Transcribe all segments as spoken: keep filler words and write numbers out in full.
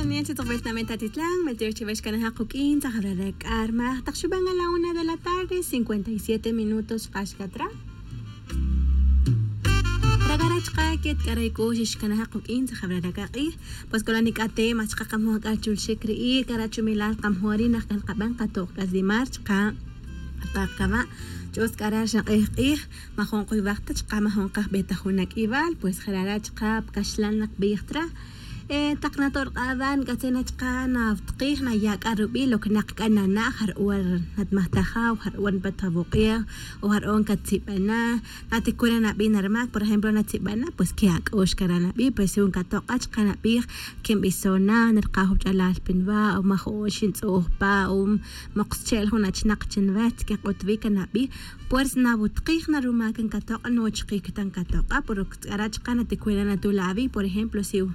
Xaniel, se topes na mentatitlang, Meltior Chivesh Kanahakukin, sa Hararek Arma, taksuban a la una de la tarde, cincuenta y siete minutos, Kashkatra. Ragarachka, Kit Karaiko, Shishkanahakukin, sa Hararek, pues kolanik ate, machka kamuhag achul shikri, karachumilal kamhuari, nakankaban katok, kasdimarch, ka, kakama. Jos karash naqih mahon qoy waqta chqa mahon qah beta hunak ibal pues kharara chqa kashlan nak bikhtra e taqnator qadan katsena chqa na tqih na yak arubi lo knak kana na har war nat mahtaha har wan batabuqia o har on katsibana natikuna na binarmak por ejemplo natsibana pues kiak osh karana bi pues un katok chqa na bi kim bisona narqahu jalal pinwa o mahoshin tsohpa o maqschel hunach naqchinvat ke qotvi kana bi pues na butqih na rumakan katok no chqik tan katok por arach kana tikuena na tulabi por ejemplo si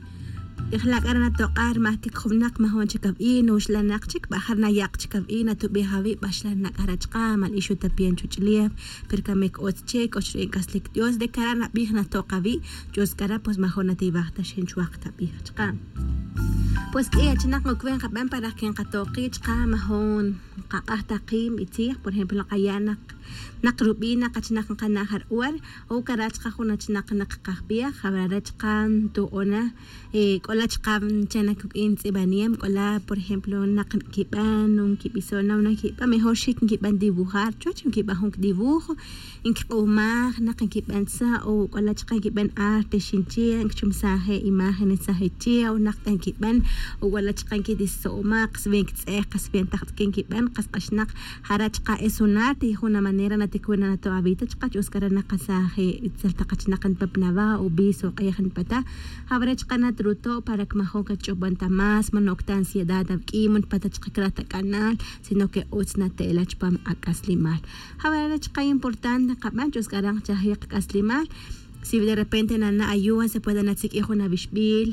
إخلاق أنا توقار ما تكخبناك ما هو شكاب إيه نوش لناك شك بحرنا ياق شكاب إيه نتوبي هاوي باش لناك أرجقا مال إيشو تبين شوشليف بركامك أوت شيك أشرين كاسلك جوز دي كارا نبيه نتوقابي جوز كارا pues ما هو نتيباخ تشين شواق تبيه شكا pues إيه أجناك مكوين خبان براكين قطوقي شكا ما هون قاقه تقيم إتيخ por ejemplo قيانك نقربينا قتناك نقناهر أور أو كراتشقا خونا تناق نققبيا خبراتشقا تونا إيه كولا تشقا تناك إنت إبانيام كولا por ejemplo نق كيبان ونكيبيسونا ونكيبا mejor شيك نكيبان dibujar تشوش نكيبا هونك dibujo نكيبوماخ نق نكيبان سا أو كولا تشقا نكيبان arte شنتيا نكشم ساهي imagen ساهيتيا ونق نكيبان ولا تشقا نكيدي سوما قسبين كتسايق قسبين تحت كيبان قس قشنق هراتشقا إسوناتي خونا manera na tikuena na to abita chqa uskara na qasaje itsaltaqach na kan papnava o biso qayahan pata habrach kana truto para que mahoka chobanta más manokta ansiedad abkimun pata chqakrata canal sino que utsna telach pam akaslimal habrach qa importante qaban uskara chahiq kaslimal si de repente nana ayuda se pueden atsik hijo na bishbil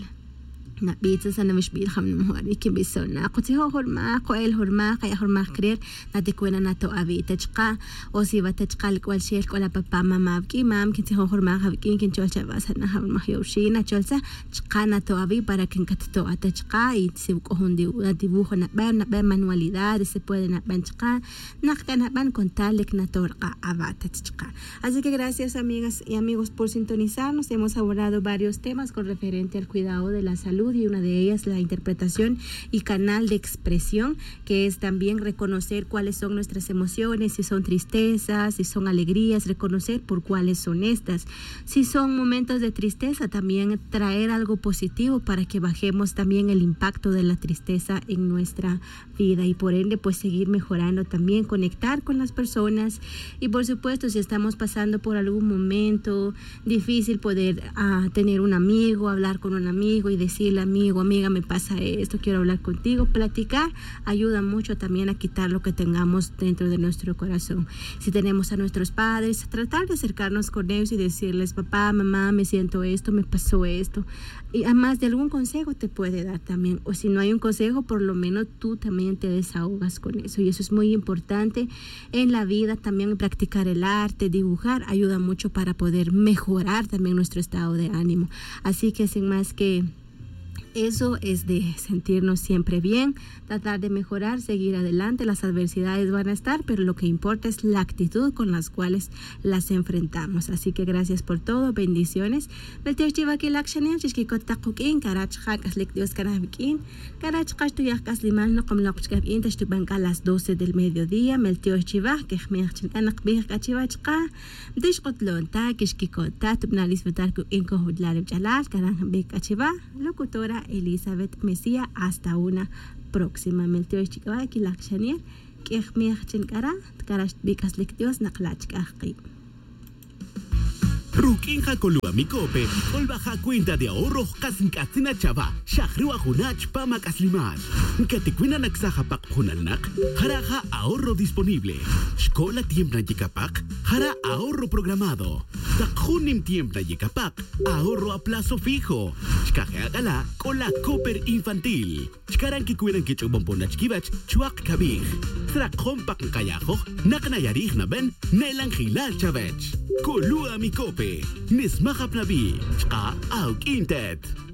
na pizza sana مش بيلخم نمهاري كي بيسونا قلت هو هرما قويل هرما قيا هرما خرير نتكوينا ناتو أبي تجقا أو سيبا تجقا لكوال شيل كولا بابا ماما بكي مام كنتي هو هرما خبكين كن جول شباس هنا هم مخيوشي نجولسا تجقا ناتو أبي para que كتتو أتجقا يتسيبكو هندي وديبوخو نبان نبان manualidades se puede نبان تجقا نحكا نبان contarles natorqa abata tejqa. Así que gracias amigas y amigos por sintonizarnos. Hemos abordado varios temas con referente al cuidado de la salud y una de ellas la interpretación y canal de expresión, que es también reconocer cuáles son nuestras emociones, si son tristezas, si son alegrías, reconocer por cuáles son estas. Si son momentos de tristeza, también traer algo positivo para que bajemos también el impacto de la tristeza en nuestra vida y por ende pues seguir mejorando también, conectar con las personas y por supuesto si estamos pasando por algún momento difícil poder uh, tener un amigo, hablar con un amigo y decirle amigo, amiga, me pasa esto, quiero hablar contigo, platicar, ayuda mucho también a quitar lo que tengamos dentro de nuestro corazón. Si tenemos a nuestros padres, tratar de acercarnos con ellos y decirles, papá, mamá, me siento esto, me pasó esto. Y además de algún consejo te puede dar también, o si no hay un consejo, por lo menos tú también te desahogas con eso. Y eso es muy importante en la vida, también practicar el arte, dibujar, ayuda mucho para poder mejorar también nuestro estado de ánimo. Así que sin más que eso es de sentirnos siempre bien, tratar de mejorar, seguir adelante. Las adversidades van a estar, pero lo que importa es la actitud con las cuales las enfrentamos. Así que gracias por todo, bendiciones. A las doce del mediodía, locutora Elizabeth Mesía. Hasta una próxima. Melteo Chikaba Kilakshania, Kehmiachin Kara, Karash Bikas Lectios, Naklachkaki. Rukinja Kolua Mikope, Olbaja cuenta de ahorro Kasinkatina Chava, Shahrua Hunach Pama Kasliman. Katikwina Naksaja Pak Hunalnak, Jaraja ahorro disponible. Shkola Tiempna Yikapak, Jara ahorro programado. Takhunim Tiempna Yikapak, ahorro a plazo fijo. Shkajeagala, Kola Cooper Infantil. Shkaran Kikuiran Kichobomponach Kibach, Chuak Kabir. Trakon Pak Kayajo, Naknayarich Naben, Nelan Hilal Chavech. Kolua Mikope, Nismaha Plabi, Shka Auk Intet.